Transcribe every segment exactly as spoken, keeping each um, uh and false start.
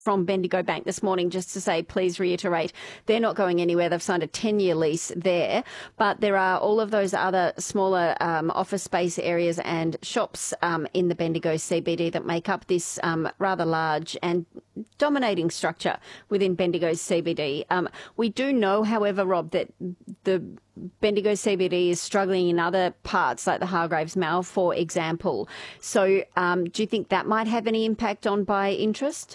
from Bendigo Bank this morning just to say, please reiterate, they're not going anywhere. They've signed a ten-year lease there. But there are all of those other smaller um, office space areas and shops um, in the Bendigo C B D that make up this um, rather large and dominating structure within Bendigo's C B D. Um, we do know, however, Rob, that the Bendigo C B D is struggling in other parts, like the Hargraves Mall, for example. So um, do you think that might have any impact on buyer interest?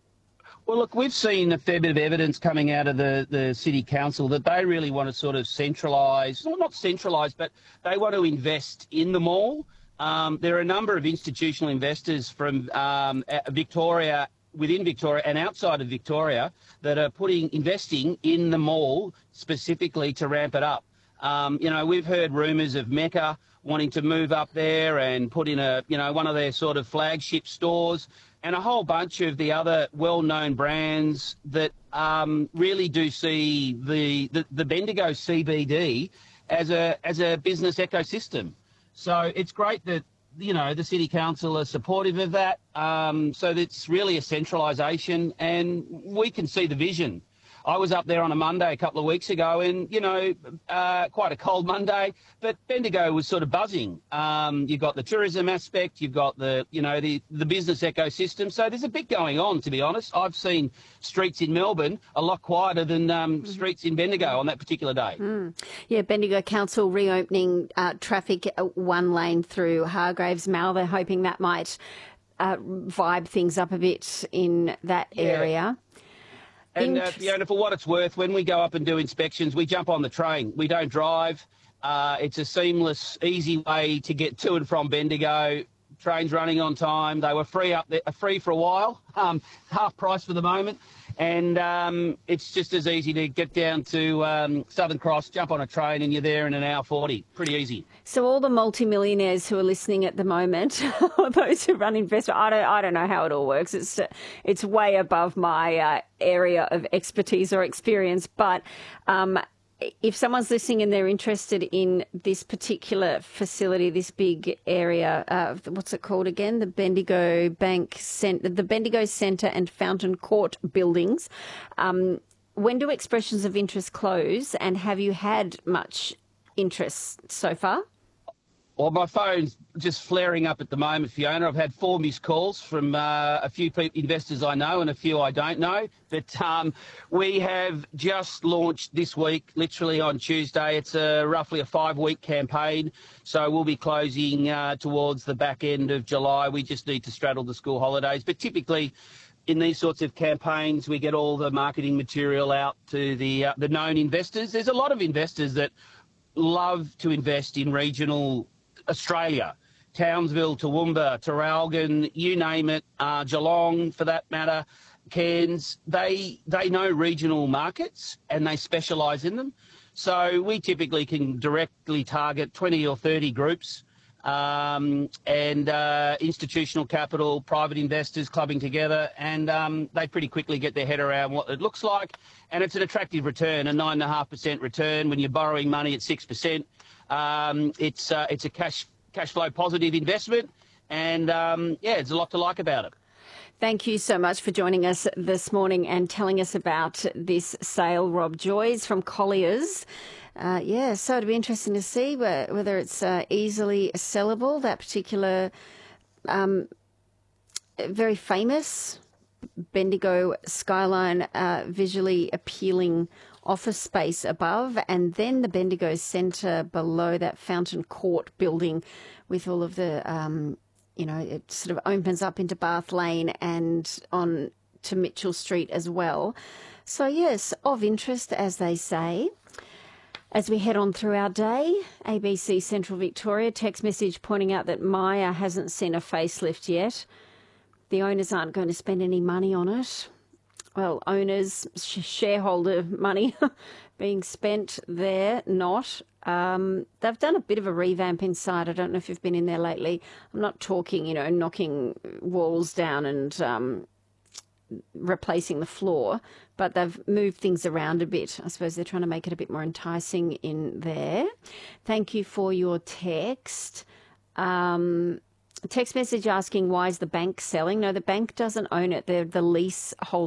Well, look, we've seen a fair bit of evidence coming out of the, the City Council that they really want to sort of centralise, well, not centralise, but they want to invest in the mall. Um, there are a number of institutional investors from um, Victoria, within Victoria and outside of Victoria, that are putting investing in the mall specifically to ramp it up. Um, you know, we've heard rumours of Mecca wanting to move up there and put in a, you know, one of their sort of flagship stores, and a whole bunch of the other well-known brands that um, really do see the, the, the Bendigo C B D as a as a business ecosystem. So it's great that, you know, the City Council are supportive of that. Um, so it's really a centralisation, and we can see the vision. I was up there on a Monday a couple of weeks ago, and, you know, uh, quite a cold Monday, but Bendigo was sort of buzzing. Um, you've got the tourism aspect, you've got the, you know, the, the business ecosystem. So there's a bit going on, to be honest. I've seen streets in Melbourne a lot quieter than um, mm. streets in Bendigo on that particular day. Mm. Yeah, Bendigo Council reopening uh, traffic uh, one lane through Hargraves Mall. They're hoping that might uh, vibe things up a bit in that yeah. area. And, uh, Fiona, for what it's worth, when we go up and do inspections, we jump on the train. We don't drive. Uh, it's a seamless, easy way to get to and from Bendigo. Trains running on time. They were free up there, free for a while, um, half price for the moment. And um, it's just as easy to get down to um, Southern Cross, jump on a train, and you're there in an hour forty. Pretty easy. So all the multimillionaires who are listening at the moment, or those who run investment, I don't, I don't know how it all works. It's it's way above my uh, area of expertise or experience. But um, if someone's listening and they're interested in this particular facility, this big area, uh, what's it called again? The Bendigo Bank Centre, the Bendigo Centre and Fountain Court buildings. Um, when do expressions of interest close, and have you had much interest so far? Well, my phone's just flaring up at the moment, Fiona. I've had four missed calls from uh, a few people, investors I know and a few I don't know. But um, we have just launched this week, literally on Tuesday. It's a, roughly a five-week campaign, so we'll be closing uh, towards the back end of July. We just need to straddle the school holidays. But typically, in these sorts of campaigns, we get all the marketing material out to the uh, the known investors. There's a lot of investors that love to invest in regional Australia, Townsville, Toowoomba, Traralgon, you name it, uh, Geelong for that matter, Cairns. They they know regional markets and they specialise in them. So we typically can directly target twenty or thirty groups um, and uh, institutional capital, private investors clubbing together, and um, they pretty quickly get their head around what it looks like. And it's an attractive return, a nine point five percent return when you're borrowing money at six percent. Um, it's uh, it's a cash cash flow positive investment, and um, yeah, there's a lot to like about it. Thank you so much for joining us this morning and telling us about this sale, Rob Joyce from Colliers. Uh, yeah, so it'd be interesting to see where, whether it's uh, easily sellable, that particular um, very famous Bendigo skyline, uh, visually appealing office space above, and then the Bendigo Centre below, that Fountain Court building with all of the, um, you know, it sort of opens up into Bath Lane and on to Mitchell Street as well. So, yes, of interest, as they say. As we head on through our day, A B C Central Victoria text message pointing out that Myer hasn't seen a facelift yet. The owners aren't going to spend any money on it. Well, owners, sh- shareholder money being spent there, not. Um, they've done a bit of a revamp inside. I don't know if you've been in there lately. I'm not talking, you know, knocking walls down and um, replacing the floor, but they've moved things around a bit. I suppose they're trying to make it a bit more enticing in there. Thank you for your text. Um, Text message asking why is the bank selling? No, the bank doesn't own it. They're the leaseholder.